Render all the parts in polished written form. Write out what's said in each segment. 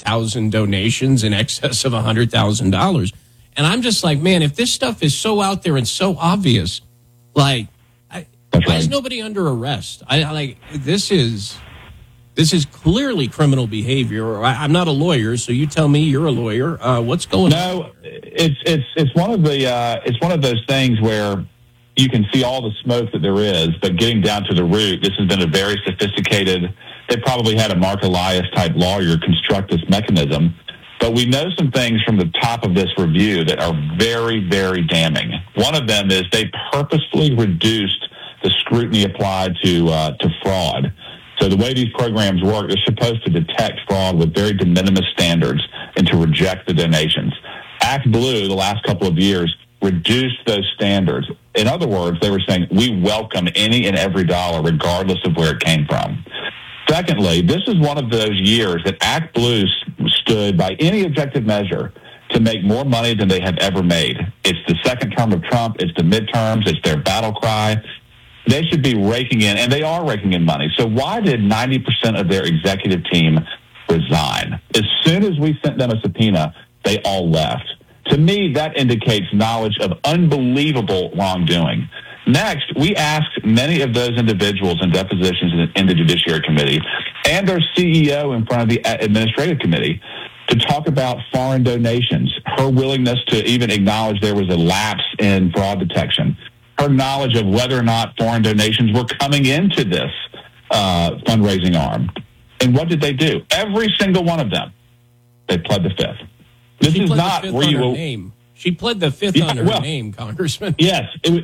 100,000 donations in excess of $100,000. And I'm just like, man, if this stuff is so out there and so obvious, like, why is nobody under arrest? This is clearly criminal behavior. I'm not a lawyer, so you tell me, you're a lawyer. What's going on? No, it's one of those things where you can see all the smoke that there is, but getting down to the root, this has been a very sophisticated. They probably had a Mark Elias type lawyer construct this mechanism. But we know some things from the top of this review that are very, very damning. One of them is they purposefully reduced the scrutiny applied to fraud. So the way these programs work, they're supposed to detect fraud with very de minimis standards and to reject the donations. Act Blue, the last couple of years, reduced those standards. In other words, they were saying, we welcome any and every dollar, regardless of where it came from. Secondly, this is one of those years that Act Blue stood by any objective measure to make more money than they have ever made. It's the second term of Trump. It's the midterms. It's their battle cry. They should be raking in, and they are raking in money. So why did 90% of their executive team resign? As soon as we sent them a subpoena, they all left. To me, that indicates knowledge of unbelievable wrongdoing. Next, we asked many of those individuals in depositions in the Judiciary Committee and their CEO in front of the Administrative Committee to talk about foreign donations, her willingness to even acknowledge there was a lapse in fraud detection, her knowledge of whether or not foreign donations were coming into this fundraising arm. And what did they do? Every single one of them, they pled the fifth. This is not where you will. Name. She pled the fifth on her name, Congressman. Yes,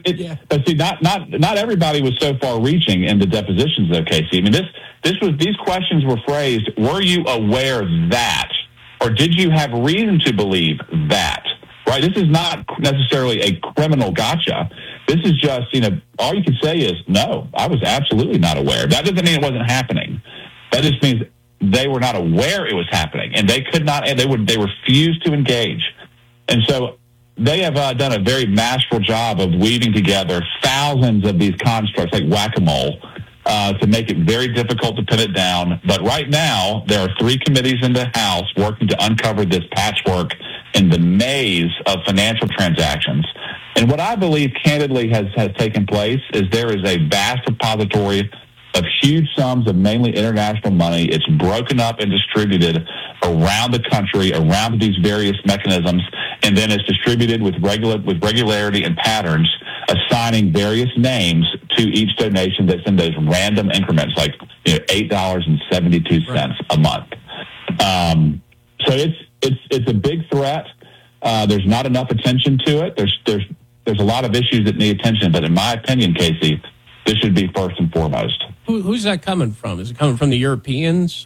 but see, not everybody was so far-reaching in the depositions, though, Casey. I mean, these questions were phrased: were you aware that, or did you have reason to believe that? Right? This is not necessarily a criminal gotcha. This is just, all you can say is, no, I was absolutely not aware. That doesn't mean it wasn't happening. That just means they were not aware it was happening, and they could not. And they refused to engage. And so they have done a very masterful job of weaving together thousands of these constructs like whack-a-mole to make it very difficult to pin it down. But right now, there are 3 committees in the House working to uncover this patchwork in the maze of financial transactions. And what I believe candidly has taken place is there is a vast repository of huge sums of mainly international money. It's broken up and distributed around the country, around these various mechanisms, and then it's distributed with regularity and patterns, assigning various names to each donation that's in those random increments, like $8.72 a month. So it's a big threat. There's not enough attention to it. There's a lot of issues that need attention, but in my opinion, Casey, this should be first and foremost. Who's that coming from? Is it coming from the Europeans,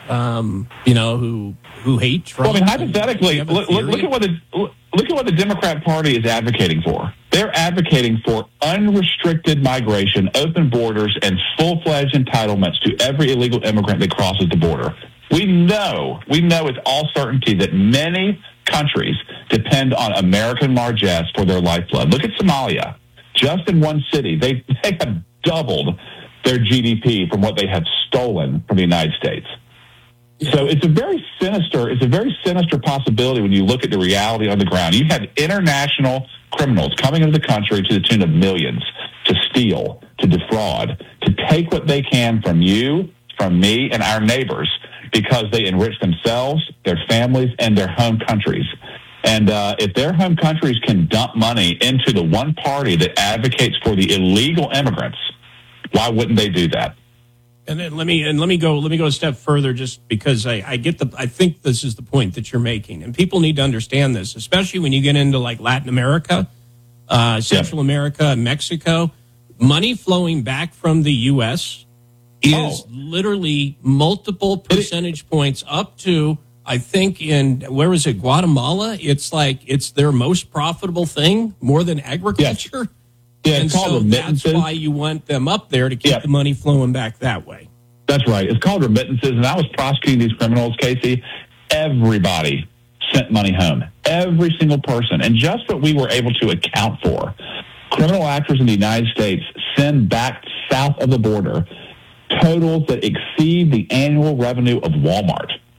who hate Trump? Well, I mean, hypothetically, look at what the Democrat Party is advocating for. They're advocating for unrestricted migration, open borders, and full-fledged entitlements to every illegal immigrant that crosses the border. We know with all certainty that many countries depend on American largesse for their lifeblood. Look at Somalia. Just in one city, they have doubled their GDP from what they have stolen from the United States. Yeah. So it's a very sinister possibility when you look at the reality on the ground. You have international criminals coming into the country to the tune of millions to steal, to defraud, to take what they can from you, from me, and our neighbors because they enrich themselves, their families, and their home countries. And if their home countries can dump money into the one party that advocates for the illegal immigrants, why wouldn't they do that? And then let me go a step further, just because I think this is the point that you're making, and people need to understand this, especially when you get into like Latin America, Central America, and Mexico. Money flowing back from the U.S. is literally multiple percentage points up to, I think, where is it, Guatemala? It's like it's their most profitable thing, more than agriculture. Yes. Yeah, and so that's why you want them up there to keep the money flowing back that way. That's right. It's called remittances. And I was prosecuting these criminals, Casey. Everybody sent money home. Every single person. And just what we were able to account for, criminal actors in the United States send back south of the border totals that exceed the annual revenue of Walmart.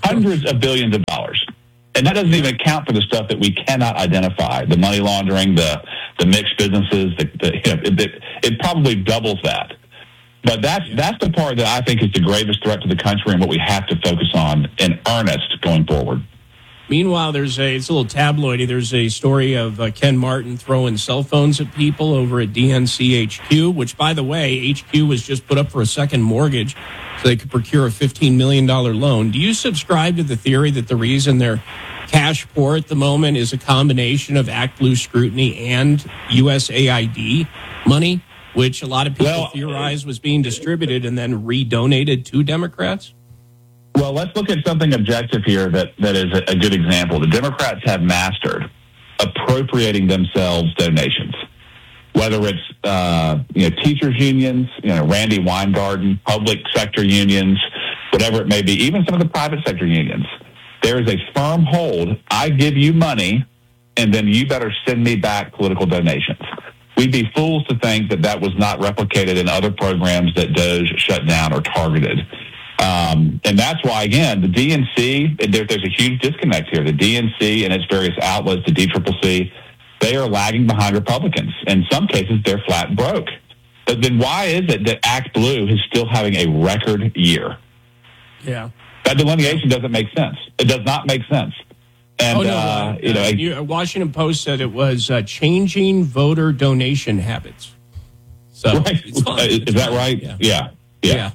hundreds of billions of dollars. And that doesn't even account for the stuff that we cannot identify, the money laundering, the mixed businesses. It probably doubles that. But that's the part that I think is the gravest threat to the country and what we have to focus on in earnest going forward. Meanwhile, it's a little tabloidy. There's a story of Ken Martin throwing cell phones at people over at DNC HQ, which, by the way, HQ was just put up for a second mortgage so they could procure a $15 million loan. Do you subscribe to the theory that the reason they're cash poor at the moment is a combination of Act Blue scrutiny and USAID money, which a lot of people theorize was being distributed and then redonated to Democrats? Well, let's look at something objective here that is a good example. The Democrats have mastered appropriating themselves donations, whether it's teachers unions, Randy Weingarten, public sector unions, whatever it may be, even some of the private sector unions. There is a firm hold. I give you money, and then you better send me back political donations. We'd be fools to think that was not replicated in other programs that DOJ shut down or targeted. And that's why, again, the DNC, there's a huge disconnect here. The DNC and its various outlets, the DCCC, they are lagging behind Republicans. In some cases, they're flat broke. But then why is it that Act Blue is still having a record year? Yeah. That delineation doesn't make sense. It does not make sense. And, Washington Post said it was changing voter donation habits. So, right. Is that right? Yeah.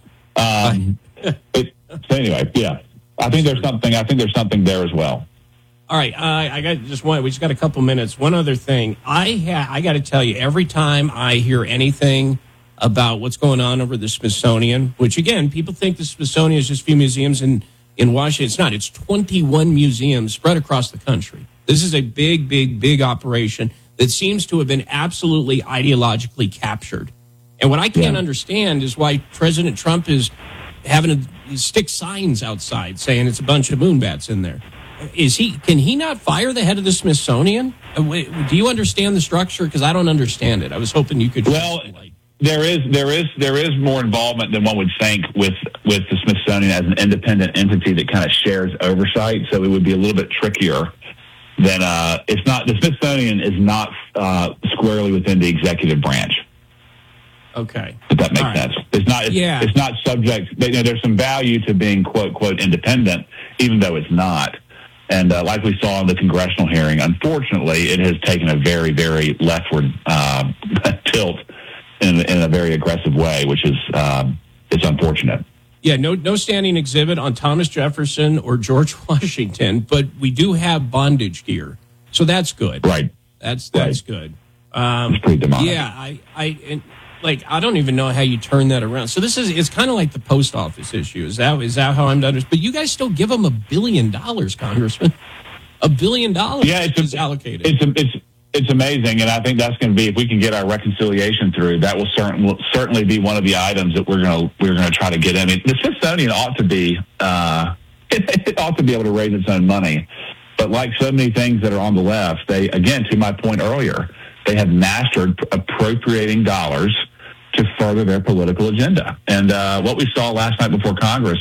So anyway, I think there's something there as well. All right, we just got a couple minutes. One other thing, I got to tell you, every time I hear anything about what's going on over the Smithsonian, which again, people think the Smithsonian is just a few museums in Washington. It's not. It's 21 museums spread across the country. This is a big, big, big operation that seems to have been absolutely ideologically captured. And what I can't understand is why President Trump is having to stick signs outside saying it's a bunch of moonbats in there. Can he not fire the head of the Smithsonian? Do you understand the structure? Because I don't understand it. I was hoping you could. Well, there is more involvement than one would think with the Smithsonian as an independent entity that kind of shares oversight. So it would be a little bit trickier than it's not. The Smithsonian is not squarely within the executive branch. Okay. If that makes sense. It's not subject. There's some value to being quote, quote, independent, even though it's not. And like we saw in the congressional hearing, unfortunately, it has taken a very, very leftward tilt in a very aggressive way, which is it's unfortunate. Yeah, no standing exhibit on Thomas Jefferson or George Washington, but we do have bondage gear. So that's good. Right. That's good. It's pretty demonic. Yeah, I don't even know how you turn that around. So it's kind of like the post office issue. Is that how I'm to understand? But you guys still give them $1 billion, Congressman. $1 billion is allocated. It's amazing, and I think that's going to be, if we can get our reconciliation through, that will certainly be one of the items that we're going to try to get in. I mean, the Smithsonian ought to be it ought to be able to raise its own money, but like so many things that are on the left, they, again, to my point earlier, they have mastered appropriating dollars to further their political agenda. And what we saw last week before Congress,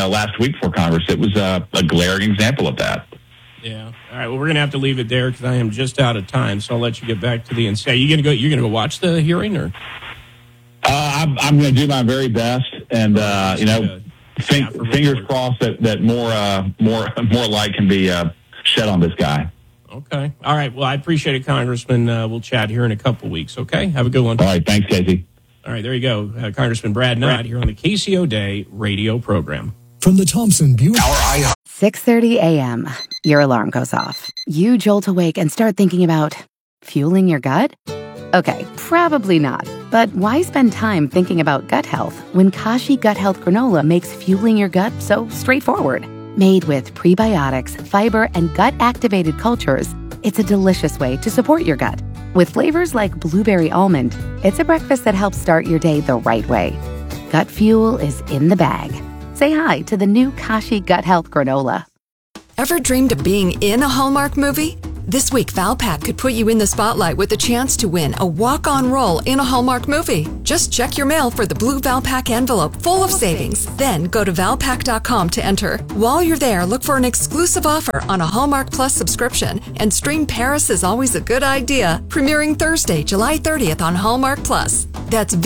it was a glaring example of that. Yeah. All right. Well, we're going to have to leave it there because I am just out of time. So I'll let you get back to the NC. You're going to go watch the hearing, or? I'm going to do my very best, and fingers crossed that more light can be shed on this guy. Okay. All right. Well, I appreciate it, Congressman. We'll chat here in a couple weeks. Okay. Have a good one. All right. Thanks, Casey. All right. There you go, Congressman Brad Knott here on the KCO Day radio program. From the Thompson Buick. 6:30 a.m. Your alarm goes off. You jolt awake and start thinking about fueling your gut? Okay, probably not. But why spend time thinking about gut health when Kashi Gut Health Granola makes fueling your gut so straightforward? Made with prebiotics, fiber, and gut-activated cultures, it's a delicious way to support your gut. With flavors like blueberry almond, it's a breakfast that helps start your day the right way. Gut fuel is in the bag. Say hi to the new Kashi Gut Health Granola. Ever dreamed of being in a Hallmark movie? This week, Valpak could put you in the spotlight with a chance to win a walk-on role in a Hallmark movie. Just check your mail for the blue Valpak envelope full of savings. Then go to Valpak.com to enter. While you're there, look for an exclusive offer on a Hallmark Plus subscription and stream Paris is Always a Good Idea, premiering Thursday, July 30th on Hallmark Plus. That's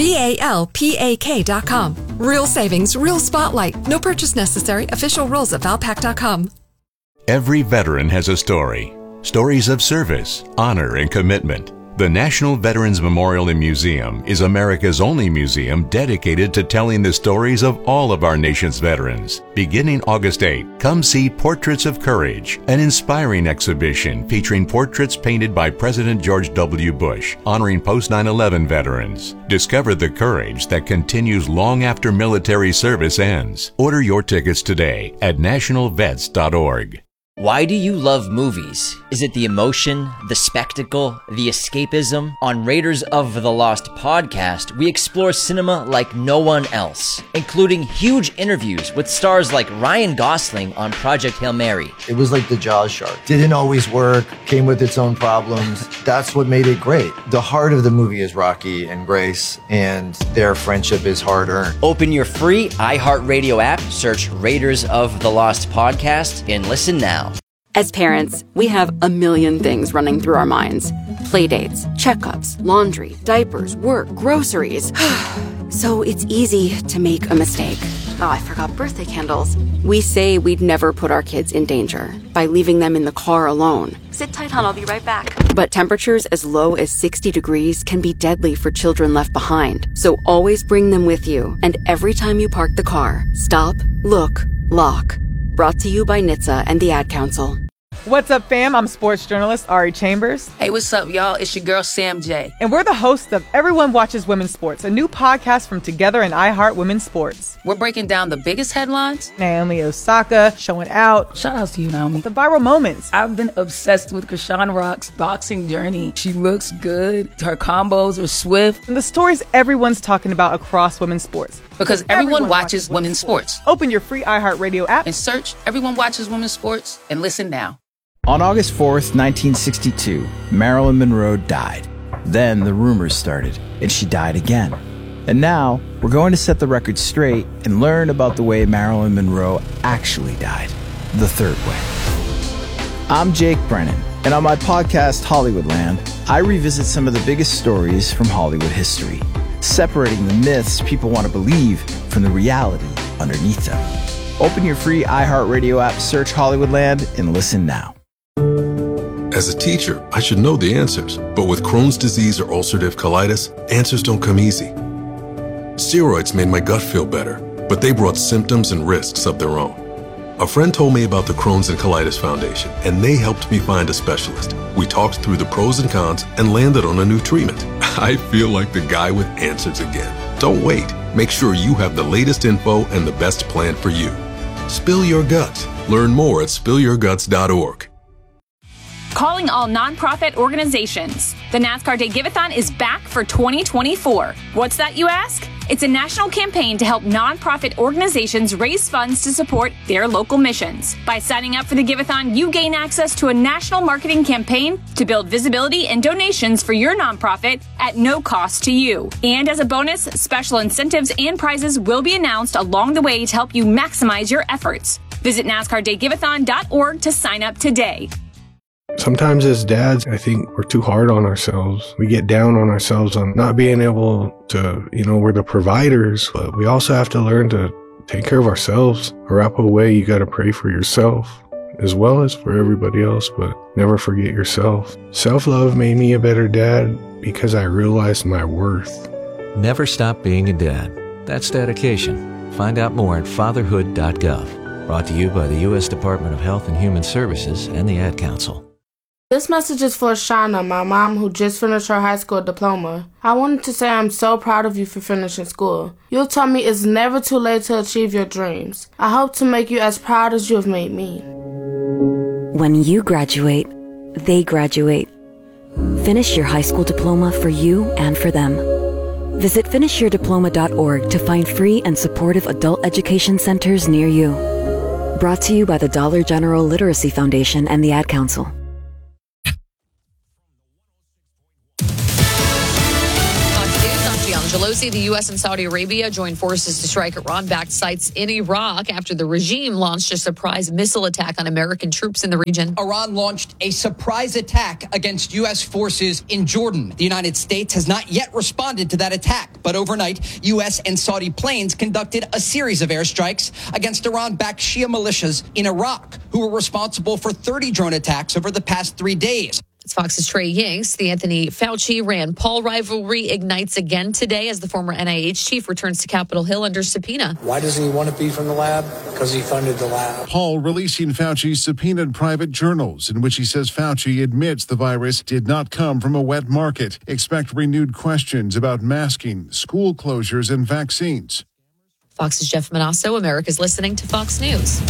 VALPAK.com. Real savings, real spotlight. No purchase necessary. Official rules at Valpak.com. Every veteran has a story. Stories of service, honor, and commitment. The National Veterans Memorial and Museum is America's only museum dedicated to telling the stories of all of our nation's veterans. Beginning August 8, come see Portraits of Courage, an inspiring exhibition featuring portraits painted by President George W. Bush, honoring post-9/11 veterans. Discover the courage that continues long after military service ends. Order your tickets today at nationalvets.org. Why do you love movies? Is it the emotion, the spectacle, the escapism? On Raiders of the Lost podcast, we explore cinema like no one else, including huge interviews with stars like Ryan Gosling on Project Hail Mary. It was like the Jaws shark. Didn't always work, came with its own problems. That's what made it great. The heart of the movie is Rocky and Grace, and their friendship is hard-earned. Open your free iHeartRadio app, search Raiders of the Lost podcast, and listen now. As parents, we have a million things running through our minds. Playdates, checkups, laundry, diapers, work, groceries. So it's easy to make a mistake. Oh, I forgot birthday candles. We say we'd never put our kids in danger by leaving them in the car alone. Sit tight, hon, I'll be right back. But temperatures as low as 60 degrees can be deadly for children left behind. So always bring them with you. And every time you park the car, stop, look, lock. Brought to you by NHTSA and the Ad Council. What's up, fam? I'm sports journalist Ari Chambers. Hey, what's up, y'all? It's your girl, Sam J. And we're the hosts of Everyone Watches Women's Sports, a new podcast from Together and iHeart Women's Sports. We're breaking down the biggest headlines. Naomi Osaka showing out. Shout out to you, Naomi. The viral moments. I've been obsessed with Krishan Rock's boxing journey. She looks good. Her combos are swift. And the stories everyone's talking about across women's sports. Because everyone watches women's sports. Open your free iHeartRadio app and search Everyone Watches Women's Sports and listen now. On August 4th, 1962, Marilyn Monroe died. Then the rumors started, and she died again. And now, we're going to set the record straight and learn about the way Marilyn Monroe actually died, the third way. I'm Jake Brennan, and on my podcast, Hollywoodland, I revisit some of the biggest stories from Hollywood history, separating the myths people want to believe from the reality underneath them. Open your free iHeartRadio app, search Hollywoodland, and listen now. As a teacher, I should know the answers, but with Crohn's disease or ulcerative colitis, answers don't come easy. Steroids made my gut feel better, but they brought symptoms and risks of their own. A friend told me about the Crohn's and Colitis Foundation, and they helped me find a specialist. We talked through the pros and cons and landed on a new treatment. I feel like the guy with answers again. Don't wait. Make sure you have the latest info and the best plan for you. Spill your guts. Learn more at spillyourguts.org. Calling all nonprofit organizations. The NASCAR Day Give-A-thon is back for 2024. What's that, you ask? It's a national campaign to help nonprofit organizations raise funds to support their local missions. By signing up for the Give-A-thon, you gain access to a national marketing campaign to build visibility and donations for your nonprofit at no cost to you. And as a bonus, special incentives and prizes will be announced along the way to help you maximize your efforts. Visit NASCARDayGiveathon.org to sign up today. Sometimes as dads, I think we're too hard on ourselves. We get down on ourselves on not being able to, we're the providers, but we also have to learn to take care of ourselves. Arapaho way, you got to pray for yourself as well as for everybody else, but never forget yourself. Self-love made me a better dad because I realized my worth. Never stop being a dad. That's dedication. Find out more at fatherhood.gov. Brought to you by the U.S. Department of Health and Human Services and the Ad Council. This message is for Shauna, my mom who just finished her high school diploma. I wanted to say I'm so proud of you for finishing school. You told me it's never too late to achieve your dreams. I hope to make you as proud as you have made me. When you graduate, they graduate. Finish your high school diploma for you and for them. Visit finishyourdiploma.org to find free and supportive adult education centers near you. Brought to you by the Dollar General Literacy Foundation and the Ad Council. Angelosi, the U.S. and Saudi Arabia joined forces to strike Iran-backed sites in Iraq after the regime launched a surprise missile attack on American troops in the region. Iran launched a surprise attack against U.S. forces in Jordan. The United States has not yet responded to that attack, but overnight, U.S. and Saudi planes conducted a series of airstrikes against Iran-backed Shia militias in Iraq, who were responsible for 30 drone attacks over the past 3 days. It's Fox's Trey Yingst. The Anthony Fauci-Rand Paul rivalry ignites again today as the former NIH chief returns to Capitol Hill under subpoena. Why doesn't he want to be from the lab? Because he funded the lab. Paul releasing Fauci's subpoenaed private journals in which he says Fauci admits the virus did not come from a wet market. Expect renewed questions about masking, school closures, and vaccines. Fox's Jeff Manasso. America's listening to Fox News.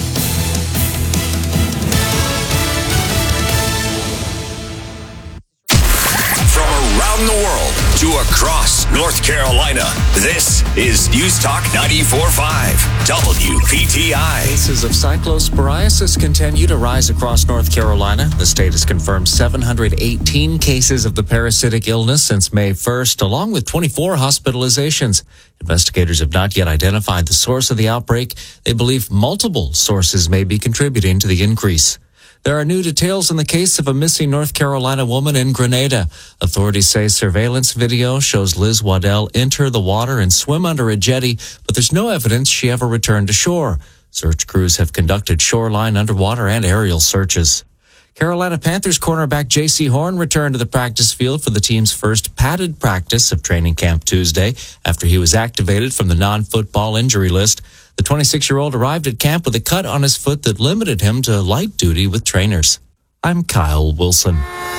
Around the world to across North Carolina, this is News Talk 94.5 WPTI. Cases of cyclosporiasis continue to rise across North Carolina. The state has confirmed 718 cases of the parasitic illness since May 1st, along with 24 hospitalizations. Investigators have not yet identified the source of the outbreak. They believe multiple sources may be contributing to the increase. There are new details in the case of a missing North Carolina woman in Grenada. Authorities say surveillance video shows Liz Waddell enter the water and swim under a jetty, but there's no evidence she ever returned to shore. Search crews have conducted shoreline, underwater, and aerial searches. Carolina Panthers cornerback J.C. Horn returned to the practice field for the team's first padded practice of training camp Tuesday after he was activated from the non-football injury list. The 26-year-old arrived at camp with a cut on his foot that limited him to light duty with trainers. I'm Kyle Wilson.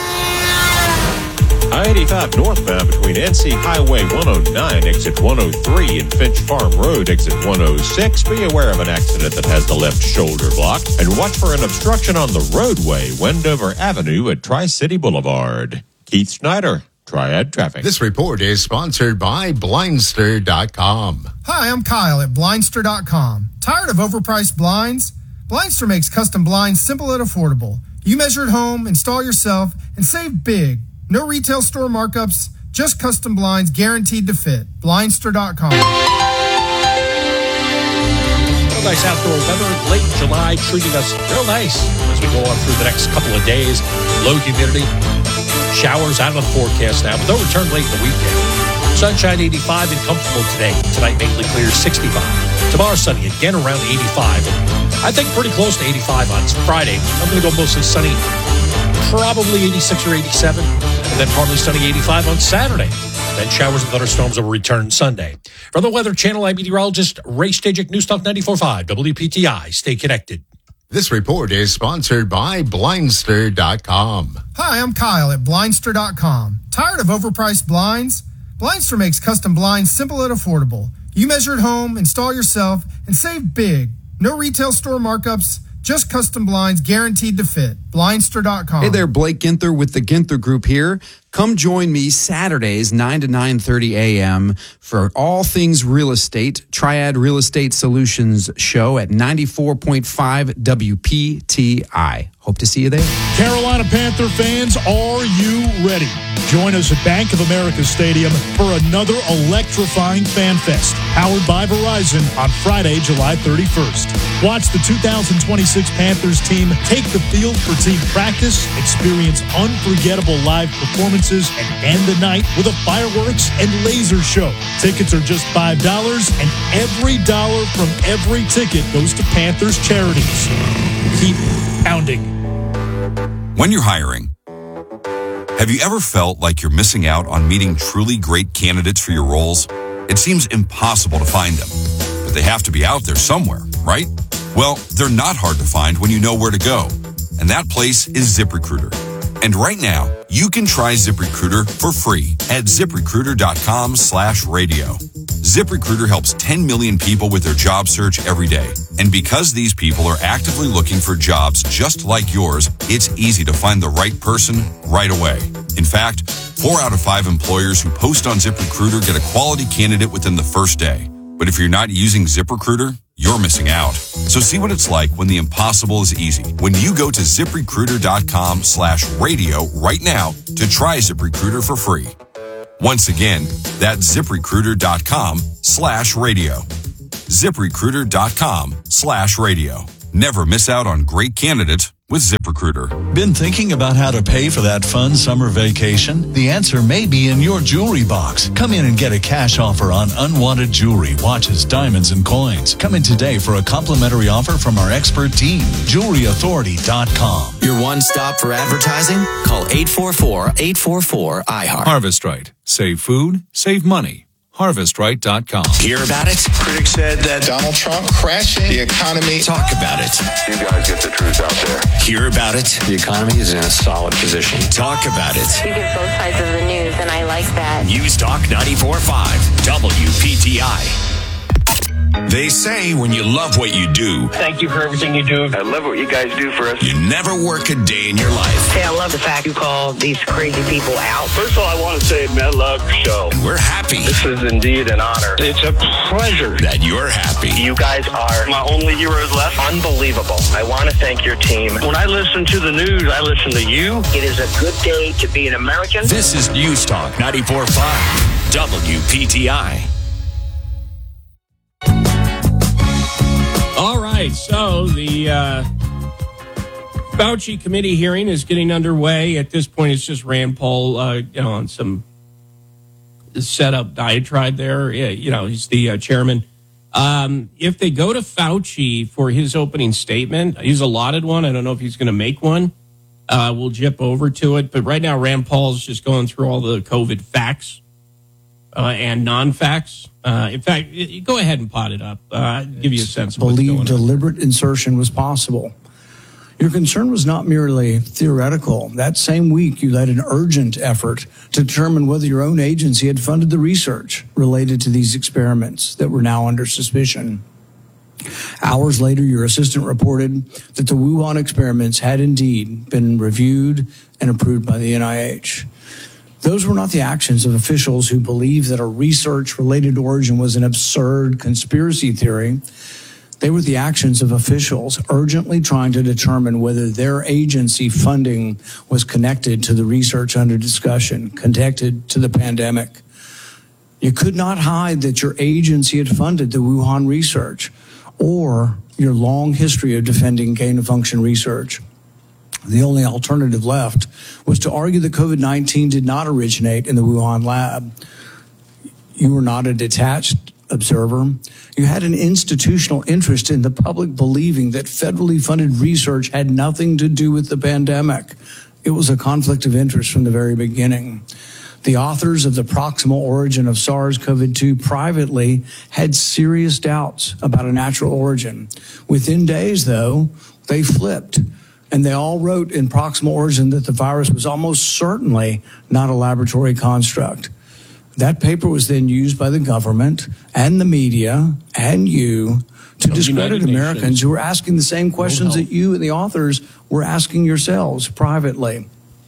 I-85 northbound between NC Highway 109, exit 103, and Finch Farm Road, exit 106. Be aware of an accident that has the left shoulder blocked. And watch for an obstruction on the roadway, Wendover Avenue at Tri-City Boulevard. Keith Snyder, Triad Traffic. This report is sponsored by Blindster.com. Hi, I'm Kyle at Blindster.com. Tired of overpriced blinds? Blindster makes custom blinds simple and affordable. You measure at home, install yourself, and save big. No retail store markups, just custom blinds guaranteed to fit. Blindster.com. Real nice outdoor weather. Late July treating us real nice as we go on through the next couple of days. Low humidity. Showers out of the forecast now, but they'll return late in the weekend. Sunshine 85 and comfortable today. Tonight mainly clear 65. Tomorrow sunny again around 85. And I think pretty close to 85 on Friday. I'm going to go mostly sunny, probably 86 or 87. And then partly sunny 85 on Saturday. Then showers and thunderstorms will return Sunday. From the Weather Channel, I'm meteorologist Ray Stajic, News Talk 94.5 WPTI. Stay connected. This report is sponsored by Blindster.com. Hi, I'm Kyle at Blindster.com. Tired of overpriced blinds? Blindster makes custom blinds simple and affordable. You measure at home, install yourself, and save big. No retail store markups, just custom blinds guaranteed to fit. Blindster.com. Hey there, Blake Ginther with the Ginther Group here. Come join me Saturdays, 9 to 9:30 a.m. for all things real estate, Triad Real Estate Solutions show at 94.5 WPTI. Hope to see you there. Carolina Panther fans, are you ready? Join us at Bank of America Stadium for another electrifying fan fest, powered by Verizon on Friday, July 31st. Watch the 2026 Panthers team take the field for team practice, experience unforgettable live performances, and end the night with a fireworks and laser show. Tickets are just $5, and every dollar from every ticket goes to Panthers charities. Keep pounding. When you're hiring, have you ever felt like you're missing out on meeting truly great candidates for your roles? It seems impossible to find them, but they have to be out there somewhere, right? Well, they're not hard to find when you know where to go, and that place is ZipRecruiter. And right now, you can try ZipRecruiter for free at ZipRecruiter.com/radio. ZipRecruiter helps 10 million people with their job search every day. And because these people are actively looking for jobs just like yours, it's easy to find the right person right away. In fact, 4 out of 5 employers who post on ZipRecruiter get a quality candidate within the first day. But if you're not using ZipRecruiter, you're missing out. So see what it's like when the impossible is easy. When you go to ZipRecruiter.com/radio right now to try ZipRecruiter for free. Once again, that's ZipRecruiter.com/radio. ZipRecruiter.com/radio. Never miss out on great candidates with ZipRecruiter. Been thinking about how to pay for that fun summer vacation? The answer may be in your jewelry box. Come in and get a cash offer on unwanted jewelry, watches, diamonds, and coins. Come in today for a complimentary offer from our expert team. JewelryAuthority.com. Your one stop for advertising? Call 844-844-IHEART. Harvest Right. Save food, save money. HarvestRight.com. Hear about it? Critics said that Donald Trump crashing the economy. Talk about it. You guys get the truth out there. Hear about it? The economy is in a solid position. Talk about it. You give both sides of the news, and I like that. News Talk 94.5 WPTI. They say when you love what you do, thank you for everything you do. I love what you guys do for us. You never work a day in your life. Hey, I love the fact you call these crazy people out. First of all, I want to say, man, I love your show. And we're happy. This is indeed an honor. It's a pleasure that you're happy. You guys are my only heroes left. Unbelievable. I want to thank your team. When I listen to the news, I listen to you. It is a good day to be an American. This is News Talk 94.5 WPTI. All right, so the Fauci committee hearing is getting underway. At this point, it's just Rand Paul, on some setup diatribe there. Yeah, he's the chairman. If they go to Fauci for his opening statement, he's allotted one. I don't know if he's going to make one. We'll jip over to it. But right now, Rand Paul's just going through all the COVID facts and non-facts. In fact, go ahead and pot it up. Give you a sense of what's going on. Believed deliberate insertion was possible. Your concern was not merely theoretical. That same week, you led an urgent effort to determine whether your own agency had funded the research related to these experiments that were now under suspicion. Hours later, your assistant reported that the Wuhan experiments had indeed been reviewed and approved by the NIH. Those were not the actions of officials who believed that a research-related origin was an absurd conspiracy theory. They were the actions of officials urgently trying to determine whether their agency funding was connected to the research under discussion, connected to the pandemic. You could not hide that your agency had funded the Wuhan research or your long history of defending gain-of-function research. The only alternative left was to argue that COVID-19 did not originate in the Wuhan lab. You were not a detached observer. You had an institutional interest in the public believing that federally funded research had nothing to do with the pandemic. It was a conflict of interest from the very beginning. The authors of the proximal origin of SARS-CoV-2 privately had serious doubts about a natural origin. Within days, though, they flipped. And they all wrote in proximal origin that the virus was almost certainly not a laboratory construct. That paper was then used by the government and the media and you to discredit Americans who were asking the same questions that you and the authors were asking yourselves privately.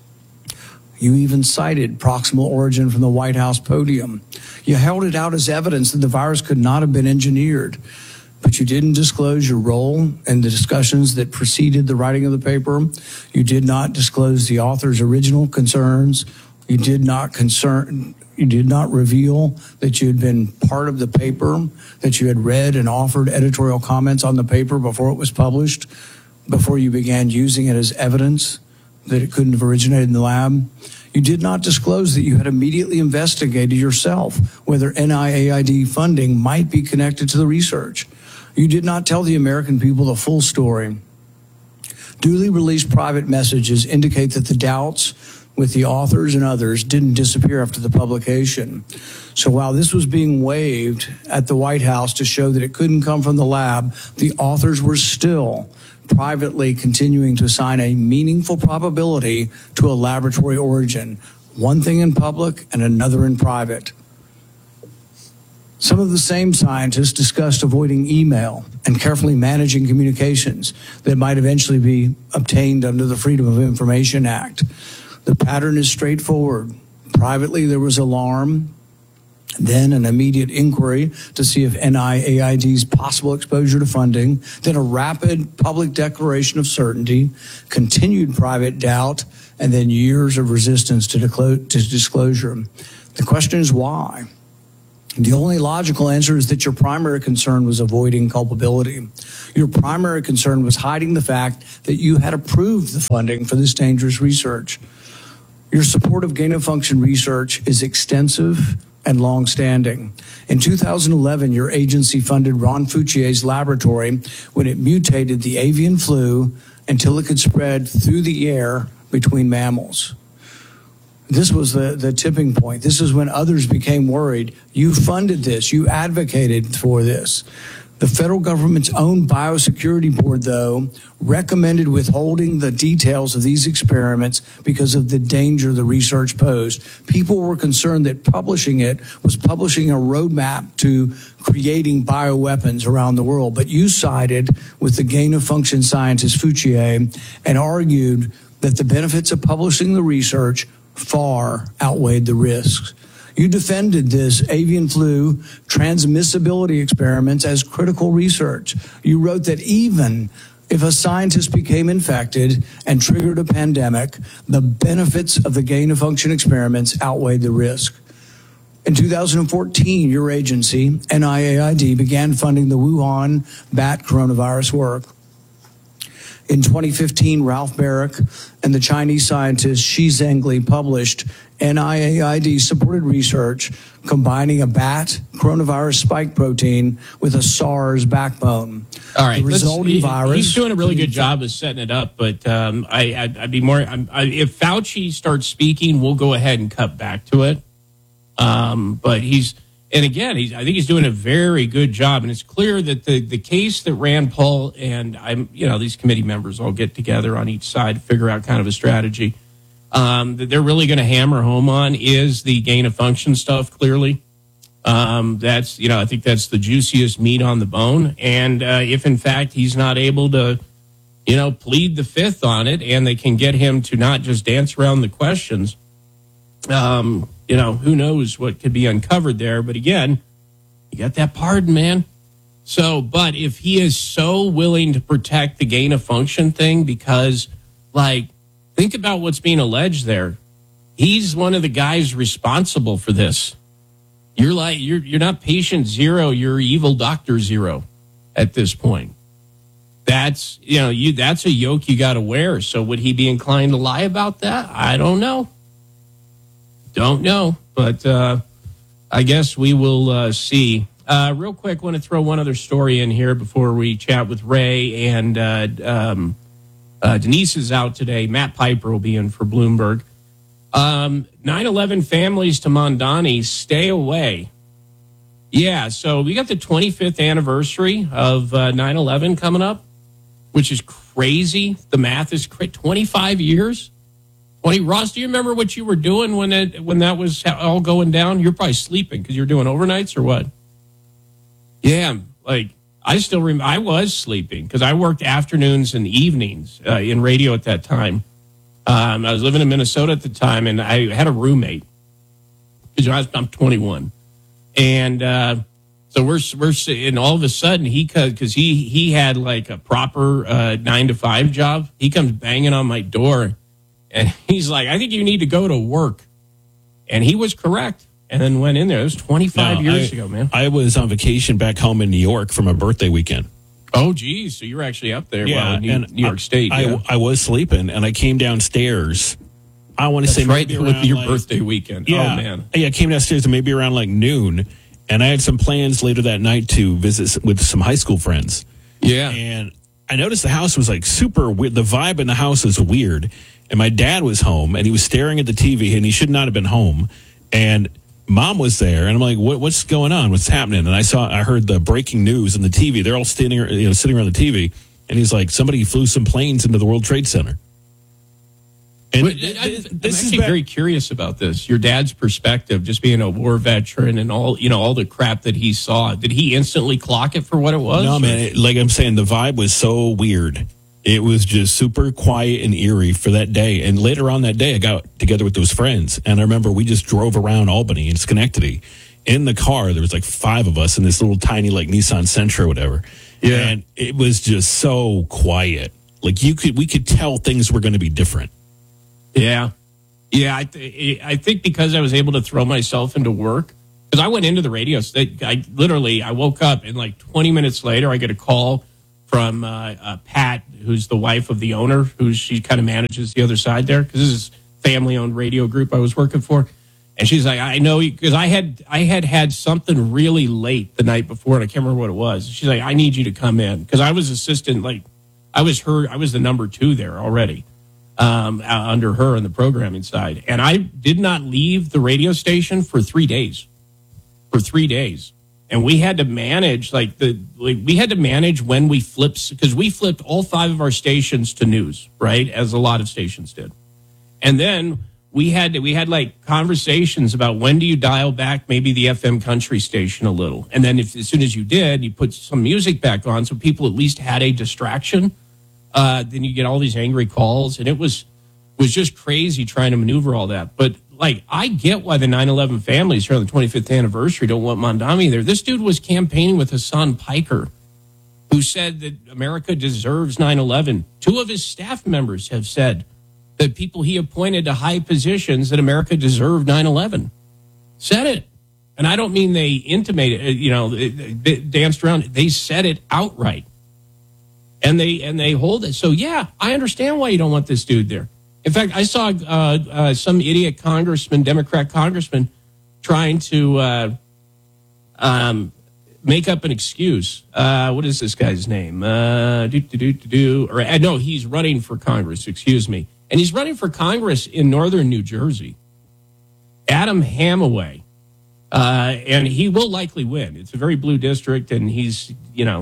You even cited proximal origin from the White House podium. You held it out as evidence that the virus could not have been engineered. But you didn't disclose your role in the discussions that preceded the writing of the paper. You did not disclose the author's original concerns. You did not reveal that you had been part of the paper, that you had read and offered editorial comments on the paper before it was published, before you began using it as evidence that it couldn't have originated in the lab. You did not disclose that you had immediately investigated yourself whether NIAID funding might be connected to the research. You did not tell the American people the full story. Duly released private messages indicate that the doubts with the authors and others didn't disappear after the publication. So while this was being waved at the White House to show that it couldn't come from the lab, the authors were still privately continuing to assign a meaningful probability to a laboratory origin, one thing in public and another in private. Some of the same scientists discussed avoiding email and carefully managing communications that might eventually be obtained under the Freedom of Information Act. The pattern is straightforward. Privately, there was alarm, then an immediate inquiry to see if NIAID's possible exposure to funding, then a rapid public declaration of certainty, continued private doubt, and then years of resistance to disclosure. The question is why? The only logical answer is that your primary concern was avoiding culpability. Your primary concern was hiding the fact that you had approved the funding for this dangerous research. Your support of gain-of-function research is extensive and long-standing. In 2011, your agency funded Ron Fauci's laboratory when it mutated the avian flu until it could spread through the air between mammals. This was the tipping point. This is when others became worried. You funded this. You advocated for this. The federal government's own biosecurity board, though, recommended withholding the details of these experiments because of the danger the research posed. People were concerned that publishing it was publishing a roadmap to creating bioweapons around the world. But you sided with the gain-of-function scientist Fauci and argued that the benefits of publishing the research far outweighed the risks. You defended this avian flu transmissibility experiments as critical research. You wrote that even if a scientist became infected and triggered a pandemic, the benefits of the gain-of-function experiments outweighed the risk. In 2014, your agency, NIAID, began funding the Wuhan bat coronavirus work. In 2015, Ralph Barrick and the Chinese scientist Shi Zhengli published NIAID-supported research combining a bat coronavirus spike protein with a SARS backbone. All right, the resulting virus. He's doing a really good job of setting it up, but I'd be more. If Fauci starts speaking, we'll go ahead and cut back to it. But I think he's doing a very good job, and it's clear that the case that Rand Paul and these committee members all get together on each side to figure out kind of a strategy that they're really going to hammer home on is the gain of function stuff. Clearly, that's I think that's the juiciest meat on the bone, and if in fact he's not able to plead the fifth on it, and they can get him to not just dance around the questions. Who knows what could be uncovered there. But again, you got that pardon, man. So, but if he is so willing to protect the gain of function thing, because think about what's being alleged there. He's one of the guys responsible for this. You're not patient zero, you're evil doctor zero at this point. That's, that's a yoke you got to wear. So would he be inclined to lie about that? I don't know. But I guess we will see. Real quick, want to throw one other story in here before we chat with Ray. And Denise is out today. Matt Piper will be in for Bloomberg. 9/11 families to Mondani, stay away. Yeah, so we got the 25th anniversary of 9/11 coming up, which is crazy. The math is 25 years. Ross, do you remember what you were doing when that was all going down? You're probably sleeping because you're doing overnights or what? Yeah, I still remember. I was sleeping because I worked afternoons and evenings in radio at that time. I was living in Minnesota at the time, and I had a roommate because I'm 21, and so we're and all of a sudden because he had a proper 9-to-5 job. He comes banging on my door. And he's like, I think you need to go to work. And he was correct. And then went in there. It was 25 years ago, man. I was on vacation back home in New York for my birthday weekend. Oh, geez. So you were actually up there in New York State. I was sleeping, and I came downstairs. I want to say right maybe with around your birthday weekend. Yeah, oh, man. Yeah, I came downstairs maybe around noon. And I had some plans later that night to visit with some high school friends. Yeah. And I noticed the house was super weird. The vibe in the house was weird. And my dad was home, and he was staring at the TV, and he should not have been home. And Mom was there, and I'm like, "What's going on? What's happening?" And I heard the breaking news on the TV. They're all sitting around the TV, and he's like, "Somebody flew some planes into the World Trade Center." And I'm actually very curious about this. Your dad's perspective, just being a war veteran and all the crap that he saw. Did he instantly clock it for what it was? No, man. Like I'm saying, the vibe was so weird. It was just super quiet and eerie for that day. And later on that day, I got together with those friends. And I remember we just drove around Albany and Schenectady. In the car, there was 5 of us in this little tiny Nissan Sentra or whatever. Yeah. And it was just so quiet. We could tell things were going to be different. Yeah. Yeah, I think because I was able to throw myself into work, because I went into the radio. I woke up and like 20 minutes later, I get a call from Pat, who's the wife of the owner, she kind of manages the other side there, because this is family-owned radio group I was working for. And she's like, I know, because I had something really late the night before, and I can't remember what it was. She's like, I need you to come in, because I was assistant, I was the number 2 there already. Under her on the programming side. And I did not leave the radio station for 3 days. And we had to manage, when we flipped, because we flipped all 5 of our stations to news, right? As a lot of stations did. And then we had like conversations about when do you dial back maybe the FM country station a little. And then as soon as you did, you put some music back on so people at least had a distraction. Then you get all these angry calls, and it was just crazy trying to maneuver all that. But I get why the 9/11 families here on the 25th anniversary don't want Mondami there. This dude was campaigning with Hassan Piker, who said that America deserves 9/11. 2 of his staff members have said that people he appointed to high positions that America deserved 9/11. Said it. And I don't mean they intimated, they danced around. They said it outright. And they hold it. So, yeah, I understand why you don't want this dude there. In fact, I saw some idiot Democrat congressman, trying to make up an excuse. What is this guy's name? No, he's running for Congress, excuse me. And he's running for Congress in northern New Jersey. Adam Hamaway. And he will likely win. It's a very blue district, and he is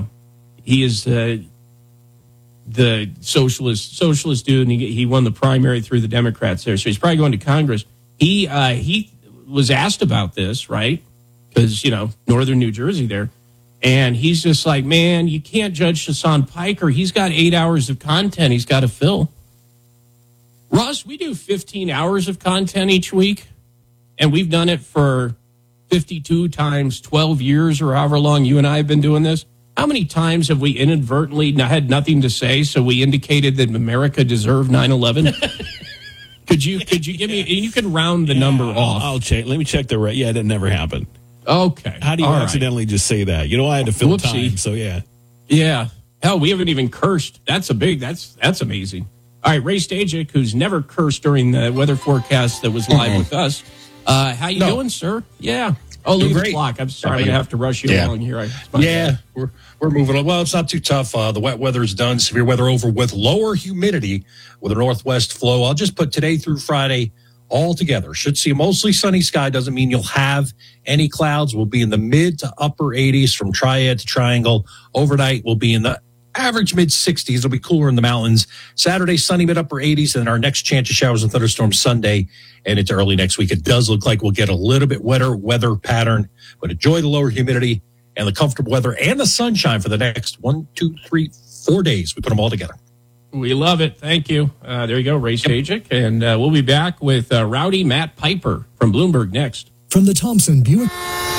the socialist dude, and he won the primary through the Democrats there. So he's probably going to Congress. He was asked about this, right? Because, northern New Jersey there. And he's just like, man, you can't judge Hassan Piker. He's got 8 hours of content he's got to fill. Russ, we do 15 hours of content each week, and we've done it for 52 times 12 years or however long you and I have been doing this. How many times have we inadvertently had nothing to say, so we indicated that America deserved 9/11? Could you give me? You can round the number off. I'll check. Let me check the rate. Yeah, that never happened. Okay. How do you accidentally just say that? I had to fill time. So yeah. Yeah. Hell, we haven't even cursed. That's amazing. All right, Ray Stajic, who's never cursed during the weather forecast that was live with us. How you doing, sir? Yeah. Oh, look at the clock. I'm sorry. I'm going to have to rush you along here. We're moving on. Well, it's not too tough. The wet weather is done. Severe weather over with lower humidity with a northwest flow. I'll just put today through Friday all together. Should see a mostly sunny sky. Doesn't mean you'll have any clouds. We'll be in the mid to upper 80s from Triad to Triangle. Overnight, we'll be in the average mid-60s. It'll be cooler in the mountains. Saturday, sunny mid-upper 80s. And our next chance of showers and thunderstorms Sunday and into early next week. It does look like we'll get a little bit wetter weather pattern, but enjoy the lower humidity and the comfortable weather and the sunshine for the next 1, 2, 3, 4 days. We put them all together. We love it. Thank you. There you go, Ray Stajic. And we'll be back with Rowdy Matt Piper from Bloomberg next. From the Thompson Buick.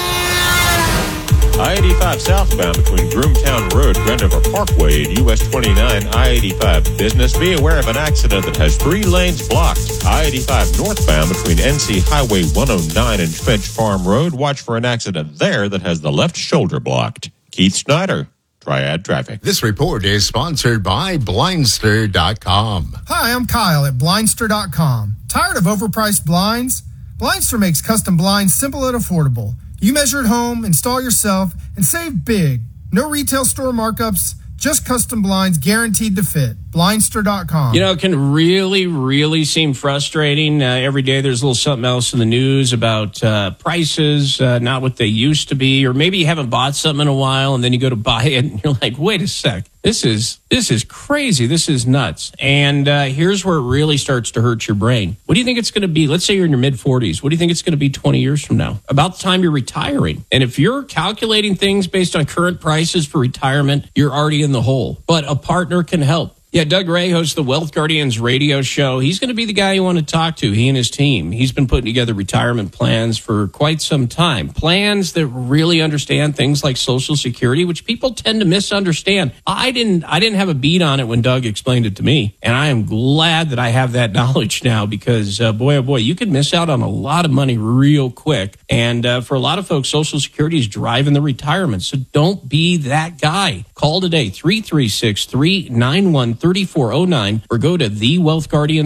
I-85 southbound between Groomtown Road, Grandover Parkway, and US 29 I-85 business. Be aware of an accident that has 3 lanes blocked. I-85 northbound between NC Highway 109 and Finch Farm Road. Watch for an accident there that has the left shoulder blocked. Keith Snyder, Triad Traffic. This report is sponsored by Blindster.com. Hi, I'm Kyle at Blindster.com. Tired of overpriced blinds? Blindster makes custom blinds simple and affordable. You measure at home, install yourself, and save big. No retail store markups, just custom blinds guaranteed to fit. Blindster.com. It can really, really seem frustrating. Every day there's a little something else in the news about prices, not what they used to be, or maybe you haven't bought something in a while, and then you go to buy it, and you're like, wait a sec. This is crazy. This is nuts. And here's where it really starts to hurt your brain. What do you think it's going to be? Let's say you're in your mid-40s. What do you think it's going to be 20 years from now? About the time you're retiring. And if you're calculating things based on current prices for retirement, you're already in the hole. But a partner can help. Yeah, Doug Ray hosts the Wealth Guardians radio show. He's going to be the guy you want to talk to, he and his team. He's been putting together retirement plans for quite some time. Plans that really understand things like Social Security, which people tend to misunderstand. I didn't have a beat on it when Doug explained it to me, and I am glad that I have that knowledge now because, boy, oh boy, you could miss out on a lot of money real quick. And for a lot of folks, Social Security is driving the retirement, so don't be that guy. Call today, 336-391-3409, or go to thewealthguardian.com.